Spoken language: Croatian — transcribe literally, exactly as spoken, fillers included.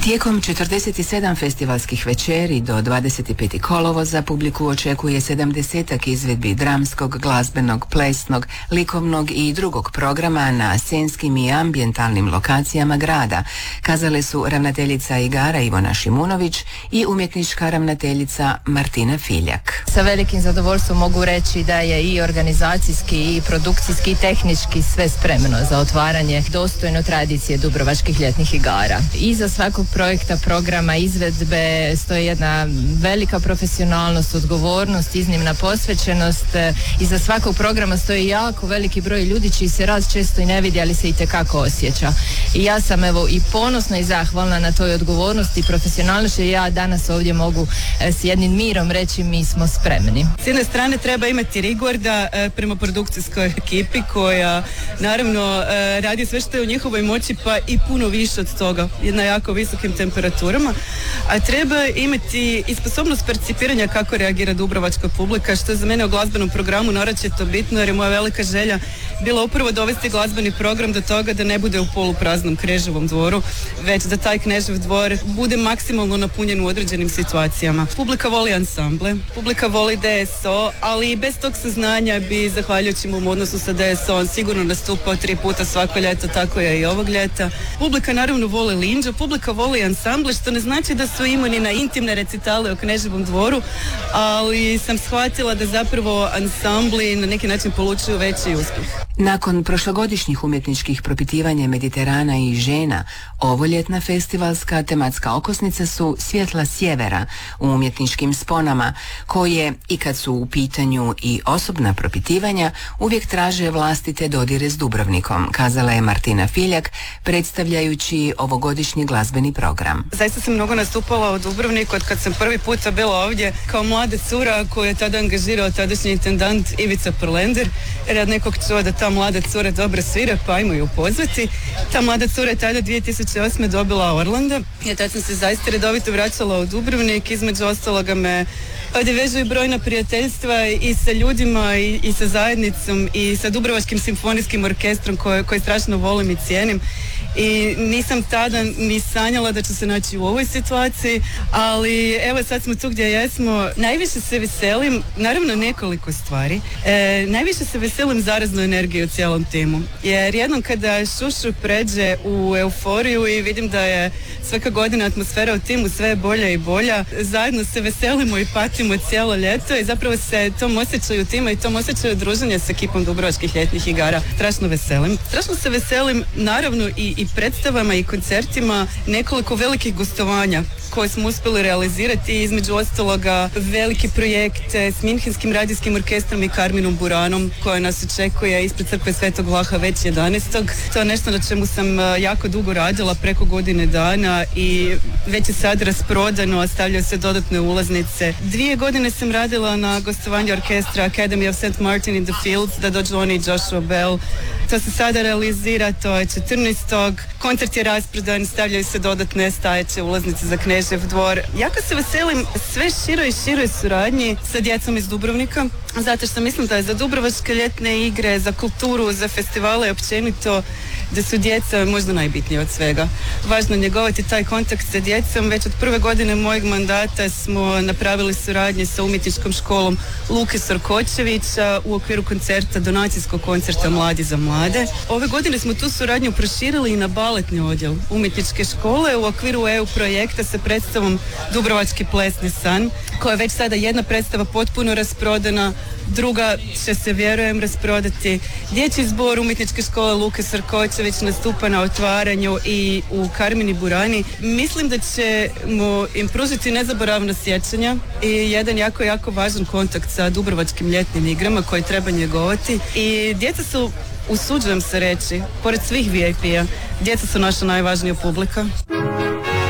Tijekom četrdeset sedam festivalskih večeri do dvadeset peti kolovoza publiku očekuje sedamdesetak izvedbi dramskog, glazbenog, plesnog, likovnog i drugog programa na scenskim i ambijentalnim lokacijama grada, kazale su ravnateljica igara Ivona Šimunović i umjetnička ravnateljica Martina Filjak. Sa velikim zadovoljstvom mogu reći da je i organizacijski i produkcijski i tehnički sve spremno za otvaranje dostojno tradicije Dubrovačkih ljetnih igara. Iza svakog projekta, programa, izvedbe stoji jedna velika profesionalnost, odgovornost, iznimna posvećenost. Iza svakog programa stoji jako veliki broj ljudi čiji se raz često i ne vidi, ali se itekako osjeća. I ja sam evo i ponosna i zahvalna na toj odgovornosti i profesionalnosti. Ja danas ovdje mogu s jednim mirom reći mi smo spremni. S jedne strane treba imati rigor da prema produkcijskoj ekipi koja naravno radi sve što je u njihovoj moći, pa i puno više od toga, na jako visokim temperaturama, a treba imati i sposobnost percipiranja kako reagira dubrovačka publika, što je za mene u glazbenom programu naročito bitno, jer je moja velika želja bila upravo dovesti glazbeni program do toga da ne bude u polupraznom Kneževom dvoru, već da taj Knežev dvor bude maksimalno napunjen u određenim situacijama. Publika voli ansamble, publika voli D S O, ali i bez tog saznanja bi, zahvaljujući mom odnosu sa D S O-om, sigurno nastupao tri puta svako ljeto, tako je i ovog ljeta. Publika naravno voli linđo, publika voli ansamble, što ne znači da su imuni na intimne recitale o Kneževom dvoru, ali sam shvatila da zapravo ansambli na neki način polučuju veći uspjeh. Nakon prošlogodišnjih umjetničkih propitivanja Mediterana i žena, ovoljetna festivalska tematska okosnica su Svjetla sjevera u umjetničkim sponama, koje, i kad su u pitanju i osobna propitivanja, uvijek traže vlastite dodire s Dubrovnikom, kazala je Martina Filjak, predstavljajući ovogodišnji glazbeni program. Zaista sam mnogo nastupala u Dubrovniku od kad sam prvi puta bila ovdje kao mlada cura koju je tada angažirao tadašnji intendant Ivica Prlender, jer od nekog čuo da ta mlada cura dobro svira, pa ajmo ju pozvati. Ta mlada cura je tada dvije tisuće osme dobila Orlanda. Ja tad sam se zaista redovito vraćala u Dubrovnik, između ostaloga me ovdje vežu i brojna prijateljstva i sa ljudima i, i sa zajednicom i sa Dubrovačkim simfonijskim orkestrom koje, koje strašno volim i cijenim. I nisam tada ni sanjala da ću se naći u ovoj situaciji, ali evo sad smo tu gdje jesmo. Najviše se veselim, naravno nekoliko stvari, e, najviše se veselim zaraznoj energiji u cijelom timu. Jer jednom kada Šušu pređe u euforiju i vidim da je svaka godina atmosfera u timu sve bolja i bolja, zajedno se veselimo i patimo cijelo ljeto i zapravo se tom osjećaju tima i tom osjećaju druženja s ekipom Dubrovačkih ljetnih igara strašno veselim. Strašno se veselim naravno i, i predstavama i koncertima, nekoliko velikih gostovanja koje smo uspjeli realizirati, između ostaloga veliki projekt s Minhenskim radijskim orkestrom i Karminom Buranom koja nas očekuje ispred crkve Svetog Vlaha već jedanaestog To je nešto na čemu sam jako dugo radila, preko godine dana, i već je sad rasprodano, a stavljaju se dodatne ulaznice. Dvije godine sam radila na gostovanju orkestra Academy of Saint Martin in the Fields, da dođu oni i Joshua Bell. To se sada realizira, to je četrnaestog Koncert je rasprodan, stavljaju se dodatne stajeće ulaznice za Knežev dvor. Jako se veselim sve široj i široj suradnji sa djecom iz Dubrovnika, zato što mislim da je za Dubrovačke ljetne igre, za kulturu, za festivale i općenito, da su djeca možda najbitnije od svega. Važno je njegovati taj kontakt sa djecom. Već od prve godine mojeg mandata smo napravili suradnje sa umjetničkom školom Luke Sorkočevića u okviru koncerta, donacijskog koncerta Mladi za mlade. Ove godine smo tu suradnju proširili i na baletni odjel umjetničke škole u okviru E U projekta sa predstavom Dubrovački plesni san, koja je već sada jedna predstava potpuno rasprodana, druga će se, vjerujem, rasprodati. Dječji zbor umjetničke škole Luke Sorkočević nastupa na otvaranju i u Karmini Burani. Mislim da ćemo im pružiti nezaboravna sjećanja i jedan jako, jako važan kontakt sa Dubrovačkim ljetnim igrama koji treba njegovati. I djeca su, usuđujem se reći, pored svih V I P-a, djeca su naša najvažnija publika.